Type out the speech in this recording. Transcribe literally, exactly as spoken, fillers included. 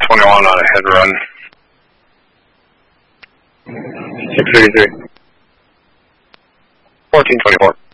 twenty-one on a head run. six thirty-three. fourteen twenty-four.